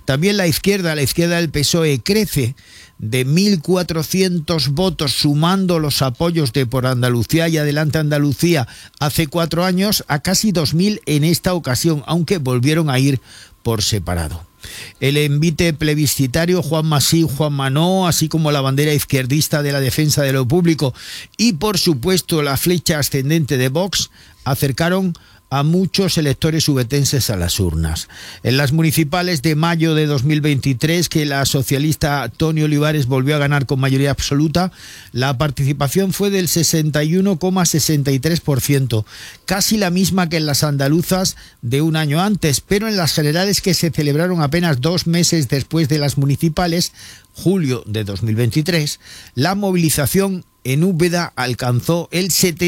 También la izquierda del PSOE crece de 1.400 votos, sumando los apoyos de Por Andalucía y Adelante Andalucía hace 4 años, a casi 2.000 en esta ocasión, aunque volvieron a ir por separado. El envite plebiscitario, Juan Masí, Juan Manó, así como la bandera izquierdista de la defensa de lo público y, por supuesto, la flecha ascendente de Vox, acercaron a muchos electores ubetenses a las urnas. En las municipales de mayo de 2023, que la socialista Toni Olivares volvió a ganar con mayoría absoluta, la participación fue del 61,63%, casi la misma que en las andaluzas de un año antes, pero en las generales, que se celebraron apenas 2 meses después de las municipales, julio de 2023, la movilización en Úbeda alcanzó el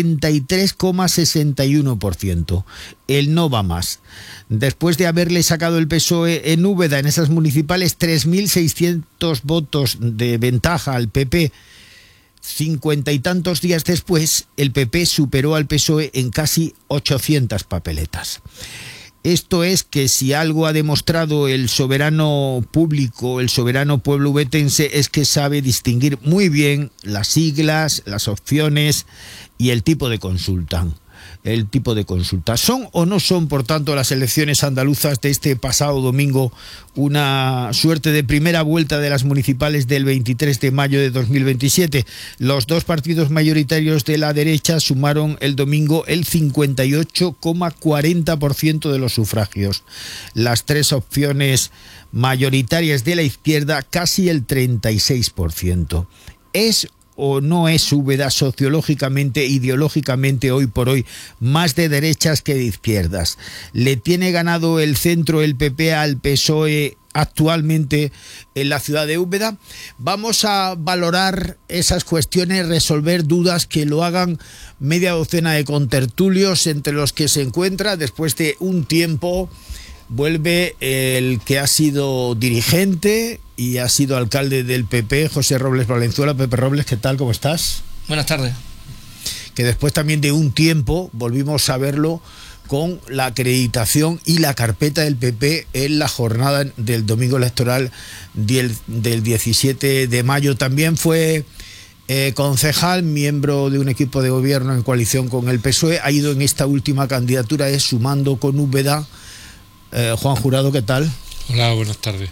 73,61%. El no va más. Después de haberle sacado el PSOE en Úbeda, en esas municipales, 3.600 votos de ventaja al PP, 50 y tantos días después, el PP superó al PSOE en casi 800 papeletas. Esto es que si algo ha demostrado el soberano público, el soberano pueblo ubetense, es que sabe distinguir muy bien las siglas, las opciones y el tipo de consulta. ¿Son o no son, por tanto, las elecciones andaluzas de este pasado domingo una suerte de primera vuelta de las municipales del 23 de mayo de 2027? Los 2 partidos mayoritarios de la derecha sumaron el domingo el 58,40% de los sufragios. Las 3 opciones mayoritarias de la izquierda, casi el 36%. ¿Es o no es Úbeda sociológicamente, ideológicamente, hoy por hoy, más de derechas que de izquierdas? ¿Le tiene ganado el centro, el PP, al PSOE actualmente en la ciudad de Úbeda? Vamos a valorar esas cuestiones, resolver dudas, que lo hagan media docena de contertulios, entre los que se encuentra, después de un tiempo, vuelve el que ha sido dirigente y ha sido alcalde del PP, José Robles Valenzuela. Pepe Robles, ¿qué tal? ¿Cómo estás? Buenas tardes. Que después también de un tiempo volvimos a verlo con la acreditación y la carpeta del PP en la jornada del domingo electoral del 17 de mayo. También fue concejal, miembro de un equipo de gobierno en coalición con el PSOE. Ha ido en esta última candidatura, sumando con Úbeda. Juan Jurado, ¿qué tal? Hola, buenas tardes.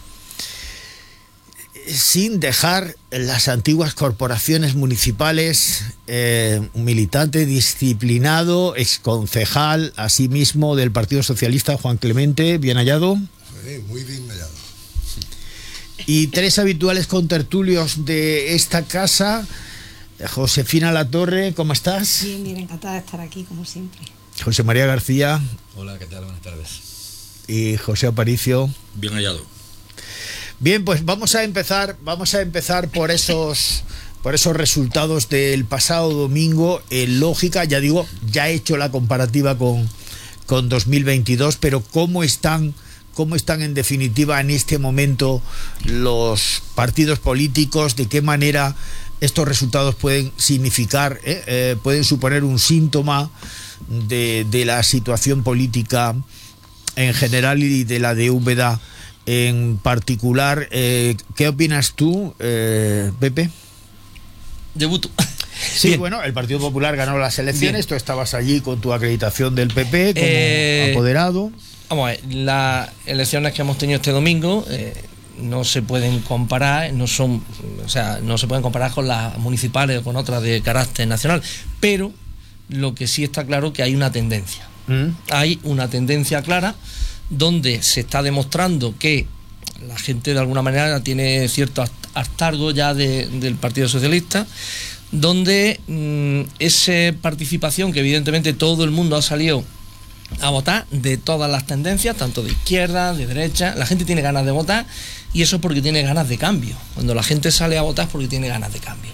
Sin dejar las antiguas corporaciones municipales, militante disciplinado, exconcejal, asimismo del Partido Socialista, Juan Clemente, ¿bien hallado? Muy bien hallado. Y 3 habituales contertulios de esta casa. Josefina Latorre, ¿cómo estás? Bien, encantada de estar aquí, como siempre. José María García. Hola, ¿qué tal? Buenas tardes. Y José Aparicio. Bien hallado. Bien, pues vamos a empezar por esos resultados del pasado domingo. En lógica, ya digo, ya he hecho la comparativa con 2022, pero ¿cómo están en definitiva en este momento los partidos políticos? ¿De qué manera estos resultados pueden significar, pueden suponer un síntoma de la situación política en general y de la de Úbeda en particular? ¿Qué opinas tú, Pepe? Debuto. Sí, bien. Bueno, el Partido Popular ganó las elecciones. Bien. Tú estabas allí con tu acreditación del PP como apoderado. Vamos a ver, las elecciones que hemos tenido este domingo no se pueden comparar, no se pueden comparar con las municipales o con otras de carácter nacional, pero lo que sí está claro que hay una tendencia. Hay una tendencia clara donde se está demostrando que la gente de alguna manera tiene cierto hartazgo ya del Partido Socialista, donde esa participación, que evidentemente todo el mundo ha salido a votar, de todas las tendencias, tanto de izquierda, de derecha, la gente tiene ganas de votar, y eso es porque tiene ganas de cambio. Cuando la gente sale a votar es porque tiene ganas de cambio.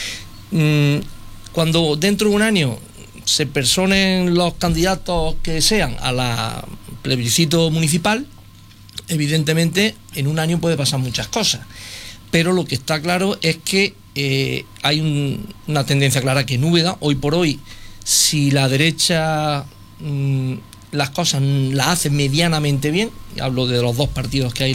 Cuando dentro de un año se personen los candidatos que sean a la plebiscito municipal, evidentemente en un año puede pasar muchas cosas, pero lo que está claro es que hay una tendencia clara que en Úbeda, hoy por hoy, si la derecha las cosas las hace medianamente bien, hablo de los 2 partidos que hay